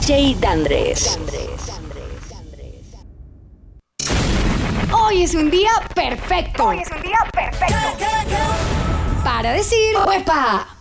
DJ Dandres. Hoy es un día perfecto. Para decir ¡Uepa!